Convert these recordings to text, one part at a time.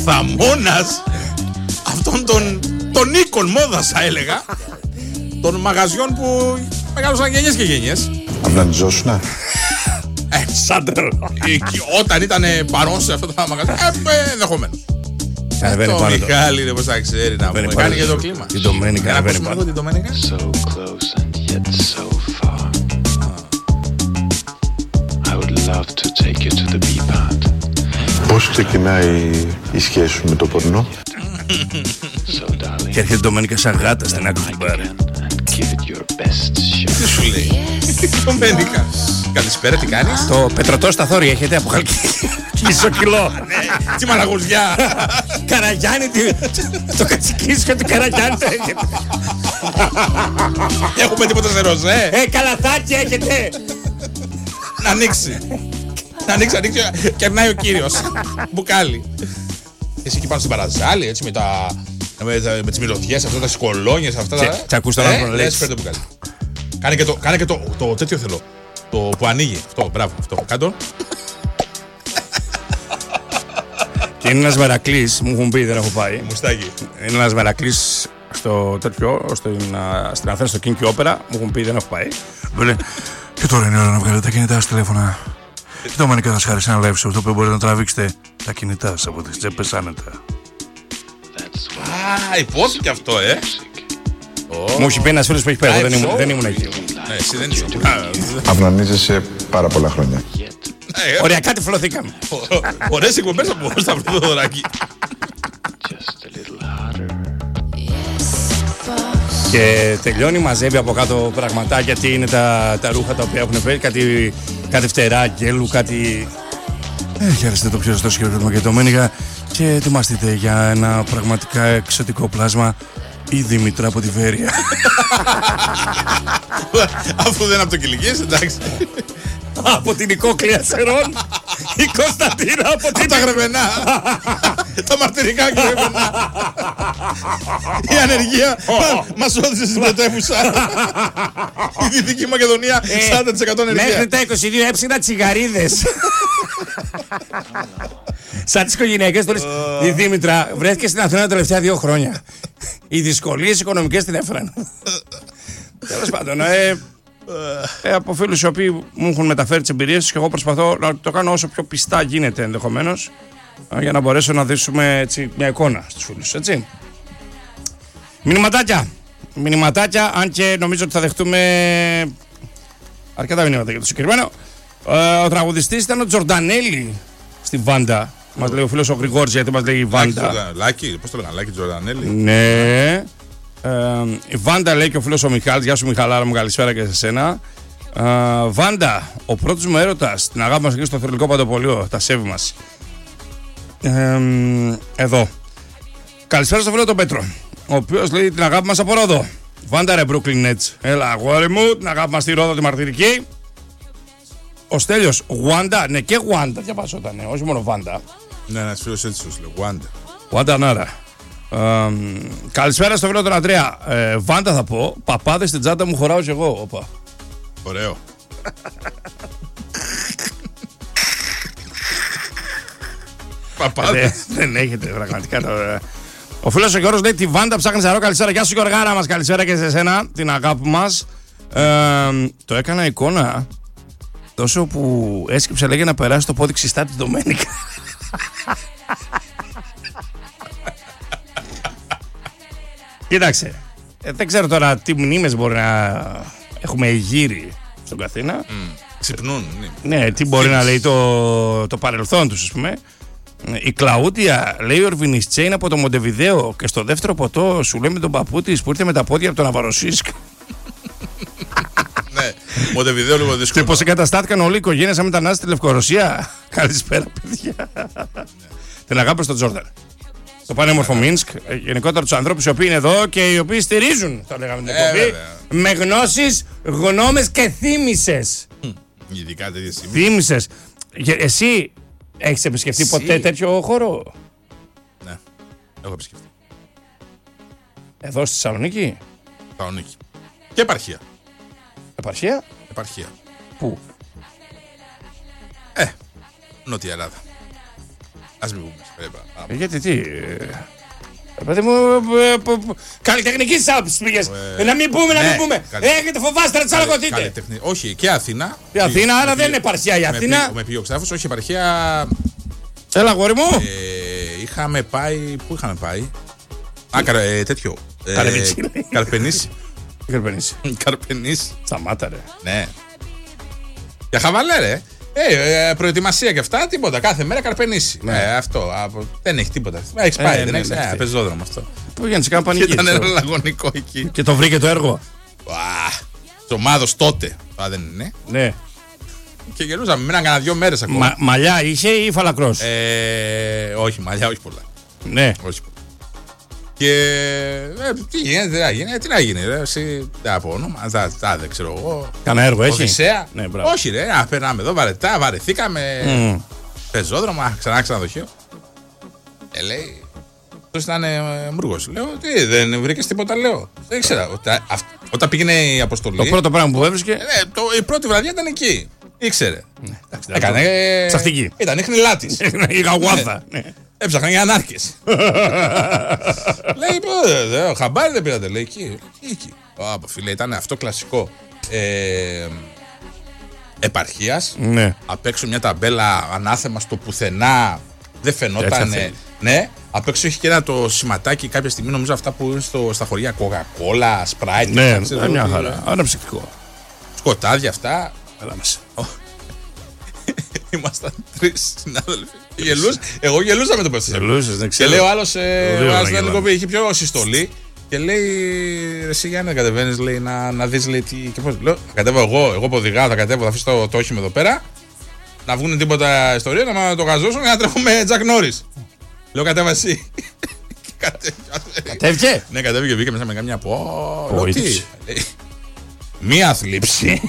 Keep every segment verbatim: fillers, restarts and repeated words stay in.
θαμώνας αυτών των, των οίκων μόδας, θα έλεγα, των μαγαζιών που μεγάλωσαν γενιές και γενιές. Αυναντιζόσουνα. Ε, Σάντερ. Όταν ήταν παρόν σε αυτά τα μαγαζιά, ε, ενδεχομένως. Ανεβαίνει πάνω. Το Μιχάλη είναι πως θα ξέρει να μου κάνει και το κλίμα. Την Ντομένικα ανεβαίνει πάνω. Την Ντομένικα. So close and yet so far. I would love to take you to the B-pad. Πώς ξεκινάει η σχέση σου με το πορνό? So darling, Και έρχεται η Ντομένικα σαν γάτα στην άκρη του μπαρ. and give it your best shot. Τι σου λέει? Ντομένικα. Καλησπέρα, τι κάνεις? Το πετρωτό σταθόρι έχετε από χαλκί. Μισό κιλό. Τι μαλαγουζιά. Καραγιάννη, το κατσικίσιο του Καραγιάννη το έχετε. Έχουμε τίποτα σε ροζέ? Ε, καλαθάκι έχετε. Να ανοίξει. Να ανοίξει, ανοίξει. Κερνάει ο κύριος. Μπουκάλι. Εσύ εκεί πάνω στην παραζάλη, έτσι με τα. με, τα- με τις μυρωδιές, αυτά τα σκολόνιες, αυτά τα. Και- και ακούς τον άλλον να λέει. λες, φέρε το μπουκάλι. Κάνε και το, κάνε και το, το τέτοιο θέλω. Το που ανοίγει. Αυτό, μπράβο, αυτό. Κάντο. Και είναι ένας Μερακλής, μου έχουν πει, δεν έχω πάει. Μουστάκι. Είναι ένας Μερακλής στο τέτοιο, στην, α, στην Αθήνα, στο Kink Opera, μου έχουν πει, δεν έχω πάει. Μου λέει, και τώρα είναι ώρα να βγάλετε τα κινητά σας τηλέφωνα. Και το Μανικά θα σας χαρίσει ένα live show, το οποίο μπορείτε να τραβήξετε τα κινητά σας από τις τσέπες άνετα. That's Α, υπόθηκε αυτό, ε. Μου έχει πει ένας φίλος που έχει πάει, εγώ δεν Live ήμουν, show. δεν ήμουν εκεί. Ναι, εσύ δεν είσαι. Αυνανίζεσαι πάρα πολλά χρόνια. yet Οριακά τυφλωθήκαμε. Ωραίες εκπομπές από στα Βρυδωράκη. just a little harder. Και τελειώνει, μαζεύει από κάτω πραγματάκια, τι είναι τα, τα ρούχα τα οποία έχουν φέρει, κάτι, κάτι φτερά αγγέλου, κάτι... Ε, χαίρεστε το πιο ζωστό χειροκρότημα και το Μένιγα και ετοιμαστείτε για ένα πραγματικά εξωτικό πλάσμα, η Δήμητρα από τη Βέρεια. Αφού δεν είναι από το Κιλικίες, εντάξει. Από την Οικόκλεια Σερών, η Κωνσταντίνα από την... Από τα Γρεβενά. Τα μαρτυρικά και Γρεβενά. Η ανεργία μας όδησε στην πρωτεύουσα. Η Δυτική Μακεδονία σαράντα τοις εκατό Μέχρι ανεργία. τα είκοσι δύο έψηνα τσιγαρίδες. Σαν τις οικογενειακές τώρα. Η Δήμητρα βρέθηκε στην Αθήνα τα τελευταία δύο χρόνια. Οι δυσκολίες οικονομικές την έφεραν. Τέλος πάντων, ε, ε, από φίλους οι οποίοι μου έχουν μεταφέρει τις εμπειρίες τους και εγώ προσπαθώ να το κάνω όσο πιο πιστά γίνεται ενδεχομένως, ε, για να μπορέσω να δώσουμε έτσι, μια εικόνα στους φίλους, έτσι. Μηνυματάκια. Μηνυματάκια, αν και νομίζω ότι θα δεχτούμε αρκετά μηνύματα για το συγκεκριμένο. Ε, ο τραγουδιστής ήταν ο Τζορντανέλη στη Βάντα. Μας λέει ο φίλος ο Γρηγόρης, γιατί μας λέει η Βάντα. Λάκη, πώς το λέγανε, Λάκη Τζορδανέλη. Ναι. Ε, η Βάντα λέει και ο φίλος ο Μιχάλης. Γεια σου Μιχαλάρα μου, καλησπέρα και σε σένα. Ε, Βάντα, ο πρώτος μου έρωτας, την αγάπη μας εκεί στο θρυλικό παντοπολείο, τα σέβη μας. Ε, εδώ. Καλησπέρα στο φίλο τον Πέτρο, ο οποίος λέει την αγάπη μας από Ρόδο. Βάντα ρε Brooklyn Nets. Έλα αγόρι μου, την αγάπη μας στη Ρόδο τη μαρτυρική. Ο Στέλιος, Γουάντα, ναι και Γουάντα διαβάζονταν, όχι μόνο Βάντα. Ναι, ένας φίλος έτσι σου λέει, Wanda. Βάντα Νάρα. Ε, καλησπέρα στο φίλο τον Αντρέα. Ε, Βάντα θα πω, παπάδες στην τσάντα μου χωράω κι εγώ. Οπα. Ωραίο. Παπάδες. Ε, δεν έχετε πραγματικά. Το, ε. Ο φίλος ο Γιώργος λέει τη Βάντα ψάχνει ζαρό. Καλησπέρα. Γεια σου Γιώργαρα μας. Καλησπέρα και σε σένα, την αγάπη μας. Ε, το έκανα εικόνα τόσο που έσκυψε λέγε να περάσει το πόδι ξιστά της Ντομένικα. Κοίταξε, ε, δεν ξέρω τώρα τι μνήμες μπορεί να έχουμε γύρει στον καθένα. Ξυπνούν. ναι. Ναι, τι μπορεί να λέει το, το παρελθόν τους, ας πούμε. Η Κλαούτια λέει Ορβινιστσέ είναι από το Μοντεβιδέο και στο δεύτερο ποτό σου λέει με τον παππού της που ήρθε με τα πόδια από τον Ναβαροσίσκ. Ναι, Μοντεβιδέο λίγο Και δύσκολο. πως εγκαταστάθηκαν όλοι οι οικογένειες σαν μετανάστες στη Λευκορωσία. Καλησπέρα, παιδιά. Την αγάπη στον Τζόρνταν. Το πανέμορφο Μίνσκ. ε, Γενικότερα τους ανθρώπους οι οποίοι είναι εδώ και οι οποίοι στηρίζουν, το λέγαμε την Ε, εκπομπή, βέβαια. με γνώσεις, γνώμες και θύμισες. Ειδικά τέτοια στιγμή. Θύμισες. Και εσύ έχεις επισκεφτεί Εσύ. ποτέ τέτοιο χώρο? Ναι, έχω επισκεφτεί. Εδώ στη Θεσσαλονίκη? Θεσσαλονίκη. Και επαρχία. Επαρχία? Επαρχία. Πού? Ε, Νότια Ελλάδα. Ας μην πούμε. Γιατί τι. Παιδί μου, καλλιτεχνική τη άποψη πήγε. Να μην πούμε, να μην πούμε. Έχετε φοβάστε να τσαλακωθείτε. Όχι, και Αθήνα. Η Αθήνα, άρα δεν είναι επαρχία η Αθήνα. Με πήγε ο Ξάφος, όχι επαρχία. Έλα, αγόρι μου. Είχαμε πάει. Πού είχαμε πάει. Α, τέτοιο. Καρπενήσι. Καρπενήσι. Καρπενήσι. Σταμάτα, ρε. Ναι. Για χαβαλέ, ρε. Ε, προετοιμασία και αυτά, τίποτα. Κάθε μέρα καρπενήσι. Ναι. Ε, αυτό. Α, δεν έχει τίποτα. Έχει πάει, ε, δεν ναι, έχει. Ναι, πεζόδρομο αυτό. Πού πήγαινε, κάνα πανηγύρι. Ήταν ένα λαγωνικό εκεί. Και το βρήκε το έργο. Το ομάδο τότε. Α, δεν είναι. Ναι. Και γελούσαμε. Μείναν κανένα δύο μέρες ακόμα. Μα, μαλλιά είχε ή φαλακρός? Ε, όχι, μαλλιά, όχι πολλά. Ναι. Όχι πολλά. Και ε, τι γίνεται, τι να γίνει, τι να γίνει, ρε, εσύ δεν από όνομα, τα δεν ξέρω εγώ. Κάνα έργο έχει. Οδυσσέα. Ναι, όχι ρε, να περνάμε εδώ βαρετά, βαρεθήκαμε, mm. πεζόδρομο, ξανά ξενοδοχείο. Ε, λέει, αυτός ήταν ε, Μούργος. Λέω, τι, δεν βρήκες τίποτα, λέω. Δεν ήξερα, όταν, αυ, όταν πήγαινε η αποστολή. Το πρώτο πράγμα που έβρισκε. Ε, το, η πρώτη βραδιά ήταν εκεί, ήξερε. Ναι, έκανε, ψαχτική. Ήταν η χνηλάτης. Η γαγουάθα. Έψαχναν για ανάρκες. Λέει, πω, χαμπάρι δεν πήρατε, λέει, εκεί. Εκεί. Ω, φίλε, ήταν αυτό κλασικό. Ε, επαρχίας. Ναι. Απ' έξω μια ταμπέλα ανάθεμα στο πουθενά. Δεν φαινόταν. Ναι. Απ' έξω έχει και ένα το σηματάκι κάποια στιγμή, νομίζω αυτά που είναι στο, στα χωριά Coca-Cola, Sprite. Ναι, ναι, μια χαρά. Αναψυκτικό. Σκοτάδια αυτά. Έλα μέσα. Ήμασταν τρεις συνάδελφοι. Γελούς, εγώ γελούσα με το πεστή. Γελούσες, δεν ξέρω. Και λέει ο άλλος, ο άλλος ήταν λίγο, είχε πιο συστολή. Και λέει, εσύ Γιάννη, κατεβαίνεις, λέει, να, να δεις, λέει, τι. Και πώς. Λέω, θα κατέβω εγώ, εγώ που οδηγάω, θα κατέβω, θα αφήσω το, το όχημα εδώ πέρα. Να βγουν τίποτα ιστορία, να το γαζώσουν και να τρέχουμε Τζακ Νόρις. Λέω, κατέβα εσύ. Κατέβηκε. Ναι, κατέβηκε, βγήκε μέσα με καμιά πω. Τι. Μία θλίψη.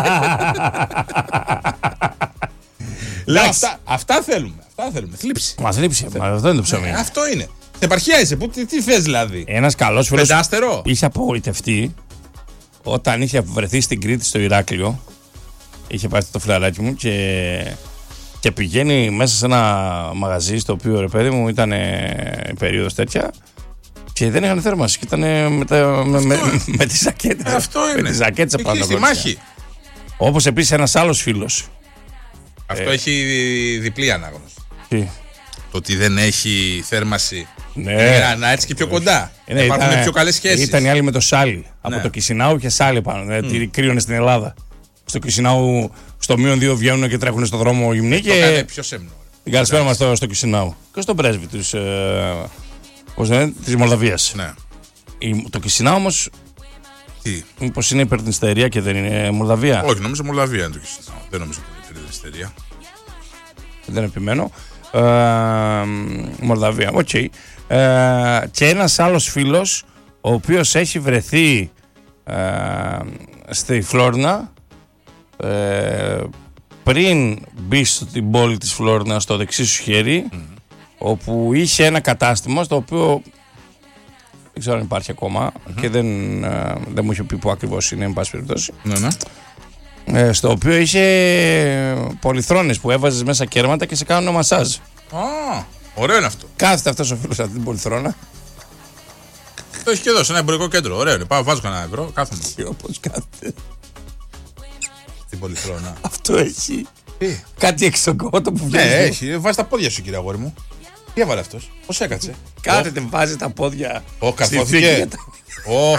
Λέω, αυτά, αυτά θέλουμε. Αυτά θέλουμε. Θλίψη. Μα θλίψη. Μα αυτό είναι το ψωμί. Ε, αυτό είναι. Στην επαρχία είσαι. Που, τι τι θες δηλαδή. Ένας καλός φίλος. Πεντάστερο. Είχε απογοητευτεί όταν είχε βρεθεί στην Κρήτη στο Ηράκλειο. Είχε πάει το φιλαράκι μου και, και πηγαίνει μέσα σε ένα μαγαζί στο οποίο, ρε παιδί μου, ήταν η περίοδος τέτοια. Και δεν είχαν θέρμανση. Και ήταν με, τα, με, με, με τις ζακέτες. Αυτό είναι. Με τις ζακέτες απάνω. Στη μάχη. Όπως επίσης ένας άλλος φίλος. Αυτό ε, έχει διπλή ανάγνωση. Τι? Το ότι δεν έχει θέρμαση. Ναι. Είναι να έτσι και πιο κοντά. Ναι, υπάρχουν ήταν, πιο καλές σχέσεις. Ήταν οι άλλοι με το σάλι. Ναι. Από το Κισινάου και σάλι πάνω. Mm. Δηλαδή κρύωνε στην Ελλάδα. Στο Κισινάου στο μείον δύο βγαίνουν και τρέχουν στον δρόμο γυμνοί. Και... Το έκανε πιο σέμνο. Την καλησπέρα μας στο, στο Κισινάου. Και στον πρέσβη της, ε, πώς είναι, της Μολδαβίας. Ναι. Η, το Κισινάου όμως. Τι? Μήπως είναι υπερδνηστερία και δεν είναι Μολδαβία. Όχι, νομίζω Μολδαβία είναι το Κισινάου. Δεν νομίζω ότι είναι υπερδνηστερία. Δεν επιμένω. Ε, Μολδαβία, οκ. Okay. Ε, και ένας άλλος φίλος, ο οποίος έχει βρεθεί ε, στη Φλόρνα ε, πριν μπει στην πόλη της Φλόρνα, στο δεξί σου χέρι, mm. όπου είχε ένα κατάστημα στο οποίο δεν ξέρω αν υπάρχει ακόμα mm-hmm. και δεν, ε, δεν μου είχε πει που ακριβώς είναι, εν πάση περιπτώσει. Ναι, ναι. Ε, στο οποίο είχε πολυθρόνες που έβαζες μέσα κέρματα και σε κάνουν μασάζ. Α, ωραίο είναι αυτό. Κάθεται αυτός ο φίλος αυτή την πολυθρόνα. Το έχει και εδώ σε ένα εμπορικό κέντρο. Ωραίο είναι. Πάω, βάζω κανένα ευρώ, κάθομαι. Και όπως κάθεται. Την πολυθρόνα. Αυτό έχει. Τι? Κάτι εξωκότο που βγαίνει. Ναι, έχει. Βάζει τα πόδια σου, κύριε αγόρι μου. Τι έβαλε αυτός. Πώς έκατσε. Κάθεται, βάζει τα πόδια. Ω, καθόθηκε. Ωχ.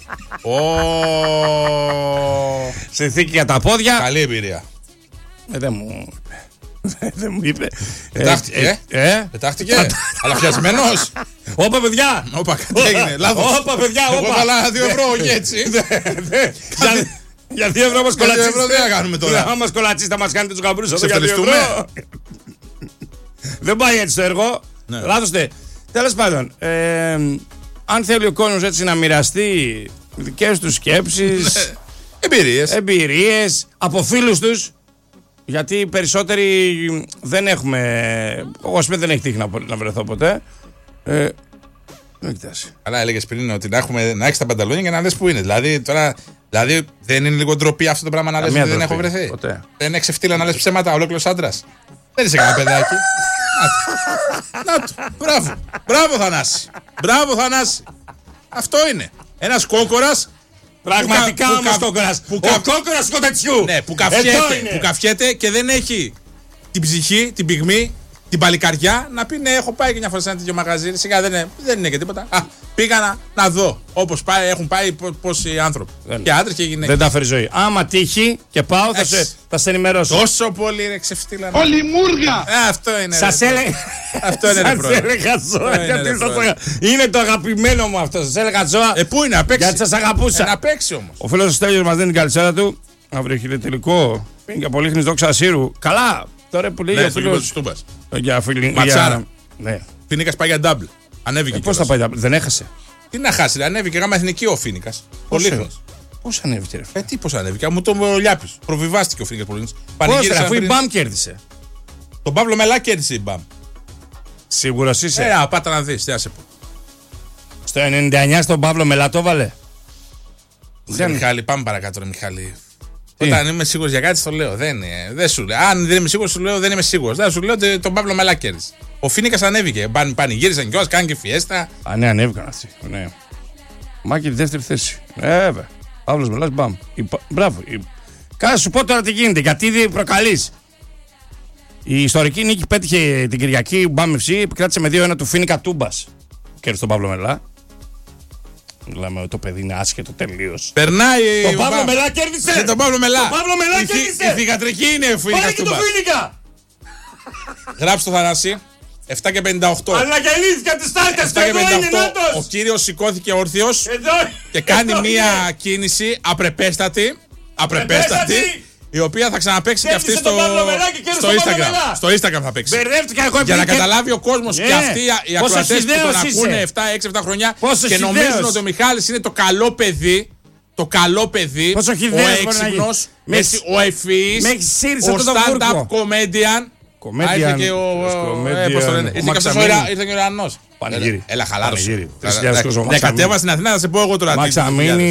Σε θήκη για τα πόδια. Καλή εμπειρία. Ε, δεν μου είπε. Δεν μου είπε. Πετάχτηκε. Ε, Πετάχτηκε. Αλλά φτιασμένος. Όπα, παιδιά. Όπα, κάτι έγινε. Λάθος. Όπα, παιδιά. Εγώ έβαλα δύο ευρώ και έτσι. Για δύο ευρώ μας κολατσίστε. Για δύο ευρώ δεν κάνουμε τώρα. Αν μας κολατσίστε, μας κάνετε τους γαμπρούς εδώ για δύο ευρώ. Δεν πάει έτσι το έργο. Λάθος. Τέλος πάντων. Αν θέλει ο κόσμος έτσι να μοιραστεί δικές του σκέψεις, εμπειρίες. εμπειρίες από φίλους τους, γιατί οι περισσότεροι δεν έχουμε, εγώ σπίτι δεν έχει τύχει να, να βρεθώ ποτέ. Ε, δεν κοιτάσει. Αλλά έλεγες πριν ότι να, έχουμε, να έχεις τα πανταλόνια και να δεις που είναι. Δηλαδή, τώρα, δηλαδή δεν είναι λίγο ντροπή αυτό το πράγμα να λες ότι δεν έχω βρεθεί. Ποτέ. Δεν έχεις ευτύλα να λες ψέματα, ολόκληρος άντρας. Δεν είσαι κανένα παιδάκι. Να το. Μπράβο. Μπράβο Θανάση. Μπράβο Θανάση. Αυτό είναι. Ένας κόκορας. Πραγματικά που κα- όμως που κα- κόκορας. που Ο κα- κόκορας του κοτετσιού. Ναι, που Εδώ καφιέται, είναι. που καφιέται και δεν έχει την ψυχή, την πυγμή, την παλικαριά να πει ναι, έχω πάει και μια φορά σε ένα τέτοιο μαγαζί. Σιγά δεν είναι, δεν είναι και τίποτα. Α, πήγα να, να δω. Όπως πάει, έχουν πάει πο- πόσοι άνθρωποι. Δεν- Και άντρες και γυναίκες. Δεν τα φέρει ζωή. Άμα τύχει και πάω, θα Έτσι. σε, θα σε ενημερώσω. Τόσο πολύ ρε ξεφτύλα. Όλη μούργα! Ε, αυτό είναι. Σας ρε. έλεγα. Αυτό είναι, ρε, Σας πρόεδρε. έλεγα ζώα. Αυτό είναι, Γιατί ρε, σας το- πρόεδρε. Είναι το αγαπημένο μου αυτό. Σας έλεγα ζώα. Ε, πού είναι, να παίξει. Γιατί σας αγαπούσα. Ε, να παίξει όμως. Ο φίλος ο Στέλιος μας δίνει την καλησπέρα του. Αύριο έχει τελικό. Πήγε και Πολύχνης Δόξα Ασύρου. Καλά. Τώρα που λέει Ναι, ο στο γήπεδο φίλος. της Τούμπας. Για φίλη. Ματσάρα. για- Ναι. Φίνικας πάει για double. Ανέβηκε. Ε, Πώς θα κιόλας. πάει, δεν έχασε. Τι να χάσει, ρε, ανέβηκε γάμα εθνική ο Φίνικας. Πολύχνος. Πώς ανέβηκε, ρε. Ε, τι πώς ανέβηκε, μου το λιάπης. Προβιβάστηκε ο Φίνικας Πολύχνος. Πώς, ρε, Πανηγύρισαν αφού η πριν- Μπαμ κέρδισε. Τον Παύλο Μελά κέρδισε η Μπαμ. Σίγουρος είσαι. Ε, α, πάτα να δεις, τι άσε πω. Στο ενενήντα εννιά στον Παύλο Μελά το βάλε. Δεν... Μιχάλη, πάμε παρακάτω, ρε Μιχάλη. Όταν είμαι σίγουρος για κάτι, το λέω. Δεν, είναι, δεν σου λέω. Αν δεν είμαι σίγουρος, σου λέω δεν είμαι σίγουρος. Δεν σου λέω ότι τον Παύλο Μελά κέρδισε. Ο Φίνικας ανέβηκε. Παν, πανηγύρισαν κιόλας, κάνουν και φιέστα. Α, ναι, ανέβηκαν αυτοί. Ναι. Μάκη τη δεύτερη θέση. Ε, βέβαια. Παύλος Μελάς, μπαμ. Η Πα- Μπράβο. Η... Κάτσε σου πω τώρα τι γίνεται. Γιατί ήδη προκαλείς. Η ιστορική νίκη πέτυχε την Κυριακή. Η Μπαμ εφ σι επικράτησε με δύο ένα του Φίνικα Τούμπας. Κέρδισε τον Παύλο Μελά. Μιλάμε ότι το παιδί είναι άσχετο τελείως. Περνάει. Τον ο Παύλο Μπαμ. Μελά κέρδισε! Και τον Παύλο Μελά. Τον Παύλο Μελά Η θη- κέρδισε! Η θηγατρική είναι ο Πάρε Φίνικας και το Τούμπας. Φίνικα! Γράψτε το Θανάση. επτά και πενήντα οκτώ. Αναγεννήθηκα τις στάρτες του! επτά και Εδώ είναι πενήντα οκτώ. Ο νάτος! κύριος σηκώθηκε όρθιος Εδώ και κάνει εδώ μία είναι. κίνηση απρεπέστατη. Απρεπέστατη. Απρεπέστατη. Η οποία θα ξαναπαίξει και αυτή Κέρδισε στο, τον Παύλο Μελά και κέρδισε στο τον Παύλο Instagram. Μελά. Στο Instagram θα παίξει. Μπερδεύτηκα εγώ Για να επειδή- καταλάβει ο κόσμος Ναι. και αυτοί οι Πόσο ακροατές που τον χυδαίος ακούνε είσαι. επτά έξι επτά χρόνια Πόσο και χυδαίος. νομίζουν ότι ο Μιχάλης είναι το καλό παιδί. Το καλό παιδί, Πόσο ο χυδαίος μπορεί να έξυπνος, γίνει. Με έχεις- ο ευφυής, με έχεις σύρει ο αυτό το stand-up βούρκο. comedian. Comedian, Α, ήρθε και ο. comedian, ε, πώς το λένε, ο ήρθε και αυτός ο Μαξαμίνη. Ιρα- ήρθε και ο Ιρανός. Πανηγύρι. Έλα, χαλάρωσε. Πανηγύρι. Καλά, τρεις χιλιάδες κόσμο, ναι, Μαξαμίνη. κατέβα στην Αθήνα, θα σε πω εγώ τώρα. τι- Μαξαμίνη.